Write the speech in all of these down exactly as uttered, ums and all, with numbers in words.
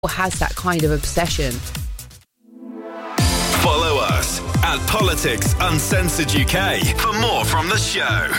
has that kind of obsession. Follow us at Politics Uncensored U K for more from the show.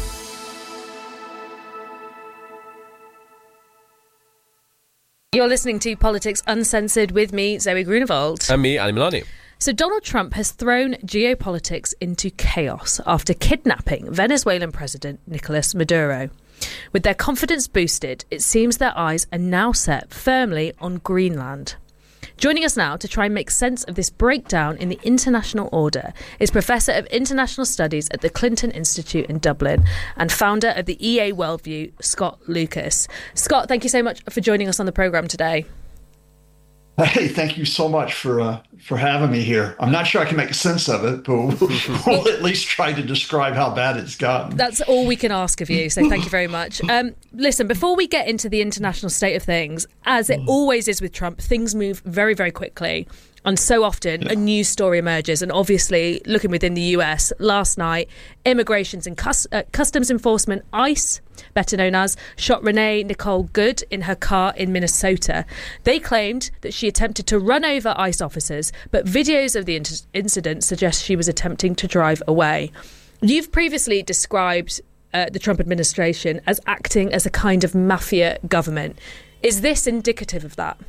You're listening to Politics Uncensored with me, Zoe Grunewald. And me, Ali Milani. So Donald Trump has thrown geopolitics into chaos after kidnapping Venezuelan President Nicolas Maduro. With their confidence boosted, it seems their eyes are now set firmly on Greenland. Joining us now to try and make sense of this breakdown in the international order is Professor of International Studies at the Clinton Institute in Dublin and founder of the E A Worldview, Scott Lucas. Scott, thank you so much for joining us on the programme today. Hey, thank you so much for uh, for having me here. I'm not sure I can make sense of it, but we'll, we'll at least try to describe how bad it's gotten. That's all we can ask of you, so thank you very much. Um, listen, before we get into the international state of things, as it always is with Trump, things move very, very quickly. And so often yeah. a news story emerges. And obviously, looking within the U S, last night, Immigrations and Cus- uh, Customs Enforcement, ICE, better known as, shot Renee Nicole Good in her car in Minnesota. They claimed that she attempted to run over ICE officers, but videos of the inter- incident suggest she was attempting to drive away. You've previously described uh, the Trump administration as acting as a kind of mafia government. Is this indicative of that?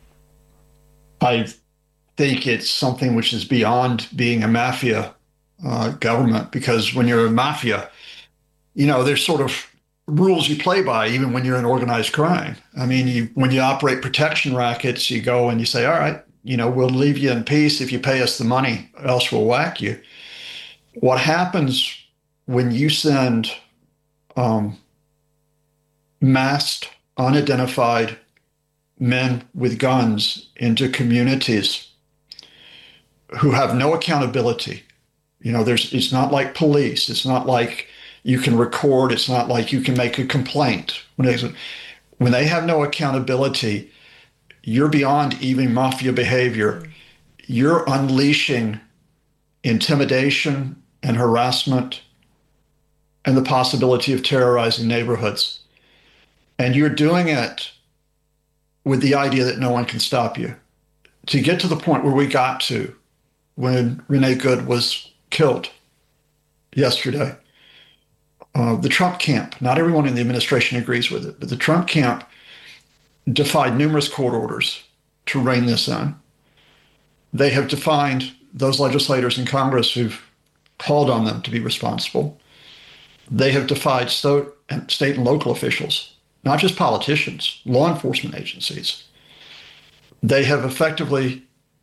I think it's something which is beyond being a mafia uh, government, because when you're a mafia, you know, there's sort of rules you play by, even when you're in organized crime. I mean, you, when you operate protection rackets, you go and you say, all right, you know, we'll leave you in peace if you pay us the money, else we'll whack you. What happens when you send um, masked, unidentified men with guns into communities who have no accountability? You know, there's, it's not like police. It's not like you can record. It's not like you can make a complaint. When they, when they have no accountability, you're beyond even mafia behavior. You're unleashing intimidation and harassment and the possibility of terrorizing neighborhoods. And you're doing it with the idea that no one can stop you. To get to the point where we got to when Renee Good was killed yesterday, uh, the Trump camp, not everyone in the administration agrees with it, but the Trump camp defied numerous court orders to rein this in. They have defined those legislators in Congress who've called on them to be responsible. They have defied state and, state and local officials, not just politicians, law enforcement agencies. They have effectively,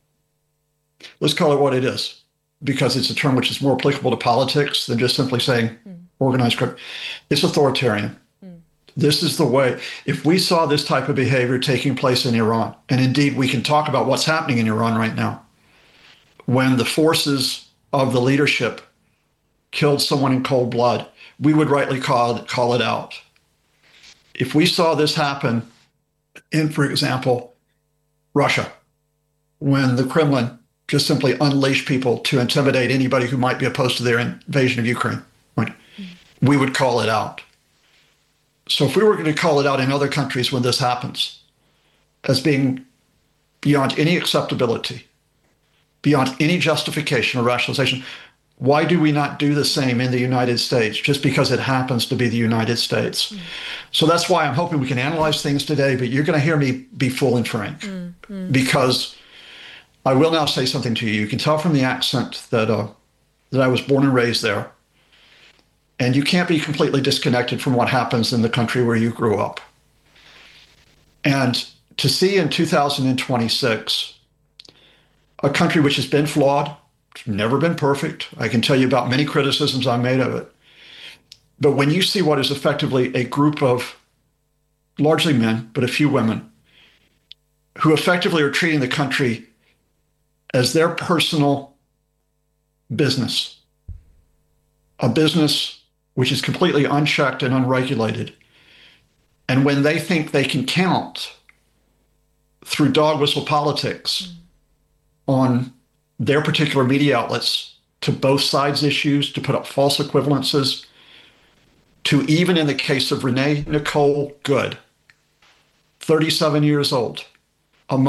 let's call it what it is, because it's a term which is more applicable to politics than just simply saying mm. organized crime. It's authoritarian. Mm. This is the way. If we saw this type of behavior taking place in Iran, and indeed we can talk about what's happening in Iran right now, when the forces of the leadership killed someone in cold blood, we would rightly call it, call it out. If we saw this happen in, for example, Russia, when the Kremlin just simply unleashed people to intimidate anybody who might be opposed to their invasion of Ukraine, right? Mm-hmm. We would call it out. So if we were going to call it out in other countries when this happens as being beyond any acceptability, beyond any justification or rationalization, why do we not do the same in the United States just because it happens to be the United States? Mm. So that's why I'm hoping we can analyze things today, but you're going to hear me be full and frank mm, mm. because I will now say something to you. You can tell from the accent that uh, that I was born and raised there, and you can't be completely disconnected from what happens in the country where you grew up. And to see in two thousand twenty-six a country which has been flawed, it's never been perfect. I can tell you about many criticisms I made of it. But when you see what is effectively a group of largely men, but a few women, who effectively are treating the country as their personal business, a business which is completely unchecked and unregulated. And when they think they can count through dog whistle politics mm. on their particular media outlets to both sides issues, to put up false equivalences, to even in the case of Renee Nicole Good, thirty-seven years old,